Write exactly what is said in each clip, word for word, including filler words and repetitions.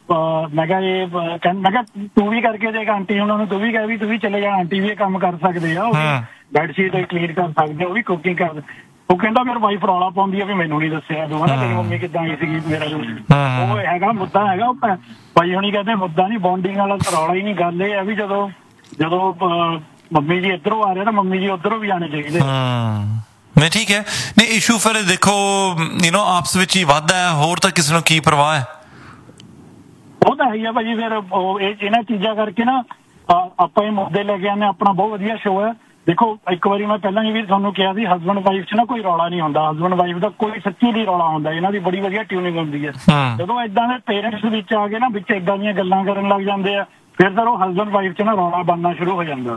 ਮੈਂ ਕਿਹਾ ਇਹ ਮੈਂ ਕਿਹਾ ਤੂੰ ਵੀ ਕਰਕੇ ਦੇਖ ਆਂਟੀ ਉਹਨਾਂ ਨੂੰ, ਤੂੰ ਵੀ ਕਹਿ ਵੀ ਤੂੰ ਵੀ ਚਲੇ ਜਾ, ਆਂਟੀ ਵੀ ਇਹ ਕੰਮ ਕਰ ਸਕਦੇ ਆ, ਉਹ ਬੈੱਡ ਸ਼ੀਟ ਕਲੀਨ ਕਰ ਸਕਦੇ, ਉਹ ਵੀ ਕੁਕਿੰਗ ਕਰ। ਉਹ ਕਹਿੰਦਾ ਮੇਰੀ ਵਾਈਫ ਰੌਲਾ ਪਾਉਂਦੀ ਆ ਵੀ ਮੈਨੂੰ ਨਹੀਂ ਦੱਸਿਆ ਤੂੰ, ਹਨਾ ਤੇਰੀ ਮੰਮੀ ਕਿੱਦਾਂ ਆਈ ਸੀਗੀ ਮੇਰਾ ਜੋ ਉਹ ਹੈਗਾ ਮੁੱਦਾ ਹੈਗਾ। ਉਹ ਭਾਈ ਹੁਣੀ ਕਹਿੰਦੇ ਮੁੱਦਾ ਨਹੀਂ, ਬੌਂਡਿੰਗ ਵਾਲਾ ਰੌਲਾ ਹੀ ਨਹੀਂ। ਗੱਲ ਇਹ ਆ ਵੀ ਜਦੋਂ ਜਦੋਂ ਮੰਮੀ ਜੀ ਇੱਧਰੋਂ ਆ ਰਹੇ ਨਾ, ਮੰਮੀ ਜੀ ਉੱਧਰੋਂ ਵੀ ਆਉਣੇ ਚਾਹੀਦੇ। ਨਹੀਂ ਠੀਕ ਹੈ, ਨਹੀਂ ਇਸ਼ੂ ਫਿਰ ਦੇਖੋ ਯੂ ਨੋ ਆਪਸ ਵਿੱਚ ਹੀ ਵੱਧਦਾ ਹੈ, ਹੋਰ ਤਾਂ ਕਿਸੇ ਨੂੰ ਕੀ ਪਰਵਾਹ ਹੈ। ਉਹ ਤਾਂ ਹੈ ਹੀ ਆ ਭਾਜੀ। ਫਿਰ ਉਹ ਇਹਨਾਂ ਚੀਜ਼ਾਂ ਕਰਕੇ ਨਾ ਆਪਾਂ ਇਹ ਮੁੱਦੇ ਲੈ ਕੇ ਆਉਂਦੇ। ਆਪਣਾ ਬਹੁਤ ਵਧੀਆ ਸ਼ੋਅ ਹੈ। ਦੇਖੋ ਇੱਕ ਵਾਰੀ ਮੈਂ ਪਹਿਲਾਂ ਵੀ ਤੁਹਾਨੂੰ ਕਿਹਾ ਸੀ ਹਸਬੈਂਡ ਵਾਈਫ 'ਚ ਨਾ ਕੋਈ ਰੌਲਾ ਨਹੀਂ ਹੁੰਦਾ, ਹਸਬੈਂਡ ਵਾਈਫ ਦਾ ਕੋਈ ਸੱਚੀ ਨਹੀਂ ਰੌਲਾ ਹੁੰਦਾ, ਇਹਨਾਂ ਦੀ ਬੜੀ ਵਧੀਆ ਟਿਊਨਿੰਗ ਹੁੰਦੀ ਹੈ। ਜਦੋਂ ਏਦਾਂ ਦੇ ਪੇਰੈਂਟਸ ਵਿੱਚ ਆ ਕੇ ਨਾ ਵਿੱਚ ਏਦਾਂ ਦੀਆਂ ਗੱਲਾਂ ਕਰਨ ਲੱਗ ਜਾਂਦੇ ਆ, ਫਿਰ ਤਾਂ ਉਹ ਹਸਬੈਂਡ ਵਾਈਫ 'ਚ ਨਾ ਰੌਲਾ ਬਣਨਾ ਸ਼ੁਰੂ ਹੋ ਜਾਂਦਾ।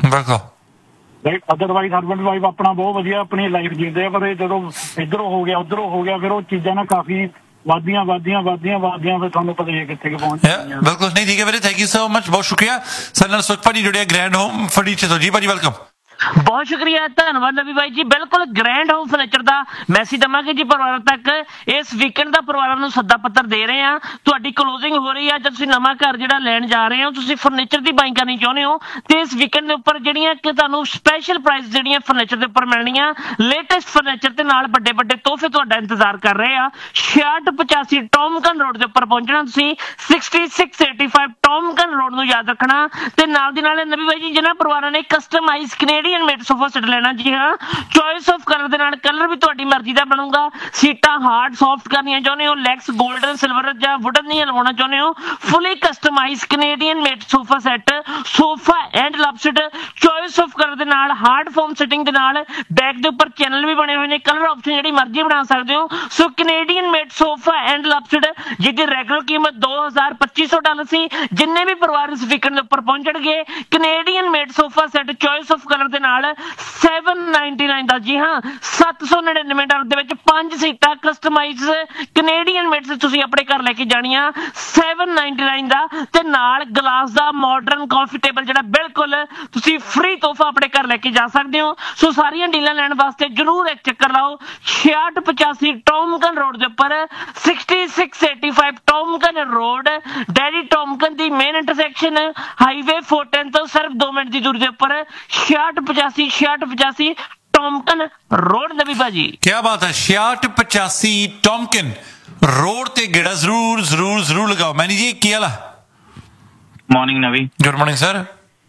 ਰਾਈਟ, ਅਦਰਵਾਈਜ਼ ਹਸਬੈਂਡ ਵਾਈਫ ਆਪਣਾ ਬਹੁਤ ਵਧੀਆ ਆਪਣੀ ਲਾਈਫ ਜੀਂਦੇ ਆ, ਪਰ ਇਹ ਜਦੋਂ ਇੱਧਰੋਂ ਹੋ ਗਿਆ ਉੱਧਰੋਂ ਹੋ ਗਿਆ ਫਿਰ ਉਹ ਚੀਜ਼ਾਂ ਨਾ ਕਾਫੀ ਵਾਦੀਆਂ ਵਾਦੀਆਂ ਵਾਦੀਆਂ ਵਾਦੀਆਂ ਫਿਰ ਤੁਹਾਨੂੰ ਪਤਾ ਹੀ ਹੈ ਕਿੱਥੇ ਪਹੁੰਚ ਜਾਂਦੀਆਂ। ਬਿਲਕੁਲ ਨਹੀਂ ਠੀਕ ਹੈ ਵੀਰੇ, ਥੈਂਕ ਯੂ ਸੋ ਮਚ, ਬਹੁਤ ਸ਼ੁਕਰੀਆ। ਸਾਡੇ ਨਾਲ ਸੁਖ ਭਾਜੀ ਜੁੜਿਆ ਗ੍ਰੈਂਡ ਹੋਮ ਫੜੀਚੇ ਤੋਂ। ਜੀ ਭਾਜੀ ਵੈਲਕਮ। ਬਹੁਤ ਸ਼ੁਕਰੀਆ, ਧੰਨਵਾਦ ਨਵੀ ਬਾਈ ਜੀ। ਬਿਲਕੁਲ ਗ੍ਰੈਂਡ ਹੋਮ ਫਰਨੀਚਰ ਦਾ ਮੈਸੇਜ ਦੇਵਾਂਗੇ ਜੀ ਪਰਿਵਾਰਾਂ ਤੱਕ। ਇਸ ਵੀਕਐਂਡ ਦਾ ਪਰਿਵਾਰਾਂ ਨੂੰ ਸੱਦਾ ਪੱਤਰ ਦੇ ਰਹੇ ਆ। ਤੁਹਾਡੀ ਕਲੋਜ਼ਿੰਗ ਹੋ ਰਹੀ ਆ, ਜਦ ਤੁਸੀਂ ਨਵਾਂ ਘਰ ਜਿਹੜਾ ਲੈਣ ਜਾ ਰਹੇ ਹੋ, ਤੁਸੀਂ ਫਰਨੀਚਰ ਦੀ ਬਾਈਂਗ ਕਰਨੀ ਚਾਹੁੰਦੇ ਹੋ ਤੇ ਇਸ ਵੀਕਐਂਡ ਦੇ ਉੱਪਰ ਜਿਹੜੀਆਂ ਕਿ ਤੁਹਾਨੂੰ ਸਪੈਸ਼ਲ ਪ੍ਰਾਈਸ ਜਿਹੜੀਆਂ ਫਰਨੀਚਰ ਦੇ ਉੱਪਰ ਮਿਲਣੀਆਂ, ਲੇਟੈਸਟ ਫਰਨੀਚਰ ਤੇ ਨਾਲ ਵੱਡੇ ਵੱਡੇ ਤੋਹਫੇ ਤੁਹਾਡਾ ਇੰਤਜ਼ਾਰ ਕਰ ਰਹੇ ਆ। ਛਿਆਹਠ ਪਚਾਸੀ ਟੌਮਕਨ ਰੋਡ ਦੇ ਉੱਪਰ ਪਹੁੰਚਣਾ ਤੁਸੀਂ, sixty six eighty five ਟੌਮਕਨ road ਨੂੰ ਯਾਦ ਰੱਖਣਾ। ਤੇ ਨਾਲ ਦੀ ਨਾਲ ਨਵੀ ਬਾਈ ਜੀ ਜਿਹਨਾਂ ਪਰਿਵਾਰਾਂ ਨੇ customise Canadian made sofa set ਲੈਣਾ, ਜੀ ਹਾਂ ਚੋਇਸ ਆਫ ਕਲਰ ਦੇ ਨਾਲ, ਕਲਰ ਵੀ ਤੁਹਾਡੀ ਮਰਜ਼ੀ ਦਾ ਬਣੂਗਾ। ਸੀਟਾਂ ਹਾਰਡ ਸੌਫਟ ਕਰਨੀਆਂ ਚਾਹੁੰਦੇ ਹੋ, ਲੈਗਸ 골ਡਨ ਸਿਲਵਰ ਜਾਂ ਵੁਡਨ ਨਹੀਂ ਲਵਾਉਣਾ ਚਾਹੁੰਦੇ ਹੋ, ਫੁੱਲੀ customise Canadian made sofa set, sofa and ਲਵਸੀਟ choice of colour ਦੇ ਨਾਲ, ਹਾਰਡ ਫੋਮ ਸਿਟਿੰਗ ਦੇ ਨਾਲ, ਬੈਕ ਦੇ ਉੱਪਰ ਚੈਨਲ ਵੀ ਬਣੇ ਹੋਏ ਨੇ, ਕਲਰ ਆਪਸ਼ਨ ਜਿਹੜੀ ਮਰਜ਼ੀ ਬਣਾ ਸਕਦੇ ਹੋ। ਸੋ ਕੈਨੇਡੀਅਨ ਮੇਡ ਸੋਫਾ ਐਂਡ ਲਵਸੀਟ ਜਿਹਦੀ ਰੈਗੂਲਰ ਕੀਮਤ ਦੋ ਹਜ਼ਾਰ ਪੱਚੀ ਸੌ ਡਾਲਰ ਸੀ, ਜਿੰਨੇ ਵੀ ਪਰਿਵਾਰ ਇਸ ਵੀਕਐਂਡ ਦੇ ਉੱਪਰ ਪਹੁੰਚਣਗੇ Canadian made sofa set choice of colour ਦੇ ਨਾਲ ਸੈਵਨ ਨਾਈਨਟੀ ਨਾਈਨ ਦਾ, ਜੀ ਹਾਂ ਸੱਤ ਸੌ ਨੜਿਨਵੇਂ ਡਾਲਰ ਦੇ ਵਿੱਚ ਪੰਜ ਸੀਟਾਂ ਕਸਟਮਾਈਜ਼ ਕੈਨੇਡੀਅਨ ਮੇਡ ਤੁਸੀਂ ਆਪਣੇ ਘਰ ਲੈ ਕੇ ਜਾਣੀਆਂ, ਸੈਵਨ ਨਾਈਨਟੀ ਨਾਈਨ ਦਾ। ਤੇ ਨਾਲ ਗਲਾਸ ਦਾ ਮਾਡਰਨ ਕਾਫੀ ਟੇਬਲ ਜਿਹੜਾ ਬਿਲਕੁਲ ਤੁਸੀਂ ਫ੍ਰੀ ਤੋਹਫਾ ਆਪਣੇ ਘਰ ਲੈ ਕੇ ਜਾ ਸਕਦੇ ਹੋ। ਸੋ ਸਾਰੀਆਂ ਡੀਲਾਂ ਲੈਣ ਵਾਸਤੇ ਜਰੂਰ ਇੱਕ ਚੱਕਰ ਲਾਓ ਛਿਆਹਠ ਪਚਾਸੀ ਟੌਮਕਨ ਰੋਡ ਦੇ ਉੱਪਰ, sixty six eighty five ਟੌਮਕਨ road, daddy ਟੌਮਕਨ ਦੀ main intersection highway four ten ਤੋਂ ਸਿਰਫ ਦੋ ਮਿੰਟ ਦੀ ਦੂਰੀ ਦੇ ਉੱਪਰ, ਛਿਆਹਠ ਪਚਾਸੀ ਛਿਆਹਠ ਪਚਾਸੀ ਟੌਮਕਨ ਰੋਡ। ਨਵੀ ਭਾਜੀ ਕੀ ਬਾਤ ਹੈ, ਛਿਆਹਠ ਪਚਾਸੀ ਟੌਮਕਨ ਰੋਡ ਤੇ ਗੇੜਾ ਜ਼ਰੂਰ ਜ਼ਰੂਰ ਜ਼ਰੂਰ ਲਗਾਓ। ਮੈਨੀ ਜੀ ਕੀ ਹਾਲ ਹੈ? ਮਾਰਨਿੰਗ ਨਵੀ। Good morning sir.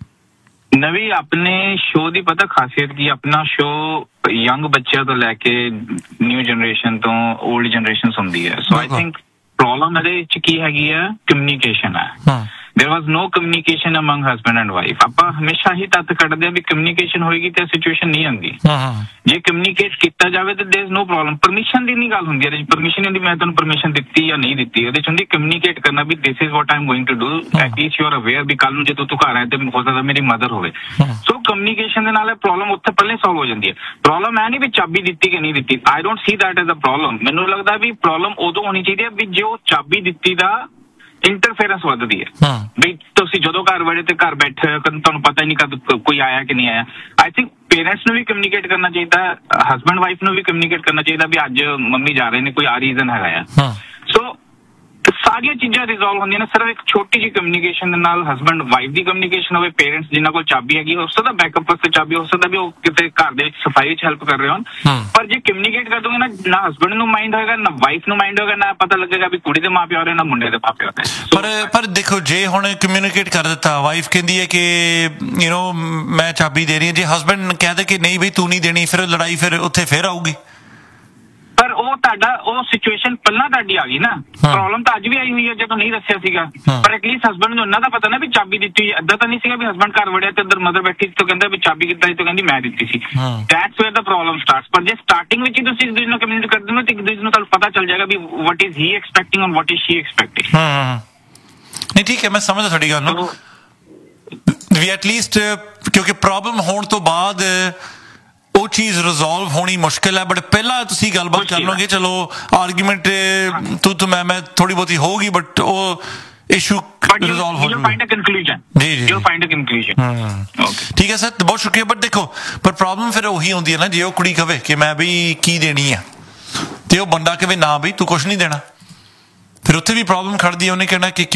ਨਵੀ ਆਪਣੇ ਸ਼ੋਅ ਦੀ ਪਤਾ ਖਾਸੀਅਤ ਕੀ? ਆਪਣਾ ਸ਼ੋਅ ਯੰਗ ਬੱਚਿਆਂ ਤੋਂ ਲੈ ਕੇ ਨਿਊ ਜਨਰੇਸ਼ਨ ਤੋਂ ਓਲਡ ਜਨਰੇਸ਼ਨ ਹੁੰਦੀ ਹੈ। ਸੋ ਆਈ ਥਿੰਕ ਪ੍ਰੋਬਲਮ ਇਹਦੇ ਵਿੱਚ ਕੀ ਹੈਗੀ ਹੈ, ਕਮਿਊਨੀਕੇਸ਼ਨ ਹੈ। There was no communication among husband and wife. ਆਪਾਂ ਹਮੇਸ਼ਾ ਹੀ ਤੱਥ ਕੱਢਦੇ ਆ ਵੀ ਕਮਿਊਨੀਕੇਸ਼ਨ ਹੋਏਗੀ ਤੇ ਸਿਚੁਏਸ਼ਨ ਨਹੀਂ ਆਉਂਦੀ। ਜੇ ਕਮਿਊਨੀਕੇਟ ਕੀਤਾ ਜਾਵੇ ਤਾਂ there is no problem। Permission ਦੀ ਨਹੀਂ ਗੱਲ ਹੁੰਦੀ, ਇਹਦੇ ਪਰਮਿਸ਼ਨ ਹੁੰਦੀ ਮੈਂ ਤੁਹਾਨੂੰ ਪਰਮਿਸ਼ਨ ਦਿੱਤੀ ਜਾਂ ਨਹੀਂ ਦਿੱਤੀ, ਇਹਦੇ ਚ ਹੁੰਦੀ ਕਮਿਊਨੀਕੇਟ ਕਰਨਾ ਵੀ this is what I am going to do, at least you are aware ਵੀ ਕੱਲ ਨੂੰ ਜੇ ਤੂੰ ਘਰ ਆਏ ਤੇ ਹੋ ਸਕਦਾ ਮੇਰੀ ਮਦਰ ਹੋਵੇ। ਸੋ ਕਮਿਊਨੀਕੇਸ਼ਨ ਦੇ ਨਾਲ ਇਹ ਪ੍ਰੋਬਲਮ ਉੱਥੇ ਪਹਿਲੇ ਸੋਲਵ ਹੋ ਜਾਂਦੀ ਹੈ। ਪ੍ਰੋਬਲਮ ਇਹ ਨਹੀਂ ਵੀ ਚਾਬੀ ਦਿੱਤੀ ਕਿ ਨਹੀਂ ਦਿੱਤੀ, I don't see that as a problem। ਮੈਨੂੰ ਲੱਗਦਾ ਵੀ ਪ੍ਰੋਬਲਮ ਉਦੋਂ ਹੋਣੀ ਚਾਹੀਦੀ ਹੈ ਵੀ ਜੇ ਉਹ ਚਾਬੀ ਦਿੱਤੀ ਦਾ ਇੰਟਰਫੇਰੈਂਸ ਵੱਧਦੀ ਹੈ। ਵੀ ਤੁਸੀਂ ਜਦੋਂ ਘਰ ਵੜੇ ਤੇ ਘਰ ਬੈਠੇ ਹੋ, ਤੁਹਾਨੂੰ ਪਤਾ ਹੀ ਨਹੀਂ ਕਦ ਕੋਈ ਆਇਆ ਕਿ ਨਹੀਂ ਆਇਆ। ਆਈ ਥਿੰਕ ਪੇਰੈਂਟਸ ਨੂੰ ਵੀ ਕਮਿਊਨੀਕੇਟ ਕਰਨਾ ਚਾਹੀਦਾ, ਹਸਬੈਂਡ ਵਾਈਫ ਨੂੰ ਵੀ ਕਮਿਊਨੀਕੇਟ ਕਰਨਾ ਚਾਹੀਦਾ ਵੀ ਅੱਜ ਮੰਮੀ ਜਾ ਰਹੇ ਨੇ, ਕੋਈ ਆ ਰੀਜ਼ਨ ਹੈਗਾ ਆ। ਸੋ ਸਾਰੀਆਂ ਚੀਜ਼ਾਂ ਰਿਜ਼ੋਲਵ ਹੁੰਦੀਆਂ ਨੇ ਸਿਰਫ ਇੱਕ ਛੋਟੀ ਜਿਹੀ ਕਮਿਊਨੀਕੇਸ਼ਨ ਦੇ ਨਾਲ। ਹਸਬੈਂਡ ਵਾਈਫ ਦੀ ਕਮਿਊਨੀਕੇਸ਼ਨ ਹੋਵੇ, ਪੇਰੈਂਟਸ ਜਿਨ੍ਹਾਂ ਕੋਲ ਚਾਬੀ ਹੈਗੀ ਹੋ ਸਕਦਾ ਬੈਕਅਪ ਵਾਸਤੇ ਚਾਬੀ ਹੋ ਸਕਦਾ ਵੀ ਉਹ ਕਿਤੇ ਘਰ ਦੇ ਵਿੱਚ ਸਫਾਈ 'ਚ ਹੈਲਪ ਕਰ ਰਹੇ ਹੋਣ, ਪਰ ਜੇ ਕਮਿਊਨੀਕੇਟ ਕਰ ਦੋਗੇ ਨਾ, ਨਾ ਹਸਬੈਂਡ ਨੂੰ ਮਾਈਂਡ ਹੋਏਗਾ ਨਾ ਵਾਈਫ ਨੂੰ ਮਾਈਂਡ ਹੋਏਗਾ, ਨਾ ਪਤਾ ਲੱਗੇਗਾ ਵੀ ਕੁੜੀ ਦੇ ਮਾਂ ਪਿਓ ਰਹੇ ਨਾ ਮੁੰਡੇ ਦੇ ਮਾਂ ਪਿਓ ਰਹੇ। ਪਰ ਪਰ ਦੇਖੋ ਜੇ ਹੁਣ ਕਮਿਊਨੀਕੇਟ ਕਰ ਦਿੱਤਾ, ਵਾਈਫ ਕਹਿੰਦੀ ਹੈ ਕਿ ਯੂ ਨੋ ਮੈਂ ਚਾਬੀ ਦੇ ਰਹੀ ਹਾਂ, ਜੇ ਹਸਬੈਂਡ ਕਹਿੰਦੇ ਕਿ ਨਹੀਂ ਬਈ ਤੂੰ ਨਹੀਂ ਦੇਣੀ, ਫਿਰ ਲੜਾਈ ਫਿਰ ਉੱਥੇ ਫਿਰ ਆਊਗੀ। ਪਰ ਉਹ ਤੁਹਾਡਾ ਉਹ ਸਿਚੁਏਸ਼ਨ ਪਹਿਲਾਂ ਤੁਹਾਡੀ ਆ ਗਈ ਨਾ, ਪ੍ਰੋਬਲਮ ਤਾਂ ਅੱਜ ਵੀ ਆਈ ਹੋਈ ਹੈ ਜਦੋਂ ਨਹੀਂ ਦੱਸਿਆ ਸੀਗਾ। ਪਰ ਐਟਲੀਸਟ ਹਸਬੈਂਡ ਨੂੰ ਉਹਨਾਂ ਦਾ ਪਤਾ ਨਾ ਵੀ ਚਾਬੀ ਦਿੱਤੀ ਹੋਈ। ਏਦਾਂ ਤਾਂ ਨਹੀਂ ਸੀਗਾ ਵੀ ਹਸਬੈਂਡ ਘਰ ਵੜਿਆ ਤੇ ਅੰਦਰ ਮਦਰ ਬੈਠੀ ਸੀ ਤਾਂ ਕਹਿੰਦਾ ਵੀ ਚਾਬੀ ਕਿੱਦਾਂ ਸੀ, ਤਾਂ ਕਹਿੰਦੀ ਮੈਂ ਦਿੱਤੀ ਸੀ। That's wear the problem starts. ਪਰ ਜੇ ਸਟਾਰਟਿੰਗ ਵਿੱਚ ਹੀ ਤੁਸੀਂ ਇੱਕ ਦੂਜੇ ਨੂੰ ਕਮਿਊਨੀਕੇਟ ਕਰਦੇ ਹੋ ਤਾਂ ਇੱਕ ਦੂਜੇ ਨੂੰ ਤੁਹਾਨੂੰ ਪਤਾ ਚੱਲ ਜਾਏਗਾ ਵੀ ਵਟ ਇਜ਼ ਹੀ ਐਕਸਪੈਕਟਿੰਗ ਔਰ ਵਟ ਇਜ਼ ਸ਼ੀ ਐਕਸਪੈਕਟਿੰਗ। ਨਹੀਂ ਠੀਕ ਹੈ, ਮੈਂ ਸਮਝਦਾ ਤੁਹਾਡੀ ਗੱਲ ਨੂੰ ਵੀ ਐਟਲੀਸਟ, ਕਿਉਂਕਿ ਪ੍ਰੋਬਲਮ ਹੋਣ ਤੋਂ ਬਾਅਦ ਉਹ ਚੀਜ਼ ਰਿਜ਼ੋਲਵ ਹੋਣੀ ਮੁਸ਼ਕਿਲ ਹੈ। ਬਟ ਪਹਿਲਾਂ ਤੁਸੀਂ ਗੱਲਬਾਤ ਕਰ ਲਓਗੇ, ਚਲੋ ਆਰਗੂਮੈਂਟ ਤੂੰ ਤੂੰ ਮੈਂ ਮੈਂ ਥੋੜੀ ਬਹੁਤੀ ਹੋਊਗੀ, ਬਟ ਉਹ ਇਸ਼ੂ ਰਿਜ਼ੋਲਵ ਹੋ ਜਾਊਗਾ। ਜੀ ਜੀ ਠੀਕ ਹੈ ਸਰ, ਬਹੁਤ ਸ਼ੁਕਰੀਆ। ਬਟ ਦੇਖੋ ਪਰ ਪ੍ਰੋਬਲਮ ਫਿਰ ਉਹੀ ਹੁੰਦੀ ਹੈ ਨਾ, ਜੇ ਉਹ ਕੁੜੀ ਕਵੇ ਕਿ ਮੈਂ ਵੀ ਕੀ ਦੇਣੀ ਆ ਤੇ ਉਹ ਬੰਦਾ ਕਵੇ ਨਾ ਬਈ ਤੂੰ ਕੁਛ ਨਹੀਂ ਦੇਣਾ, ਫਿਰ ਉੱਥੇ ਵੀ ਪ੍ਰੋਬਲਮ ਖੜਦੀ ਹੈ। ਉਹਨੇ ਕਹਿਣਾ ਕਿ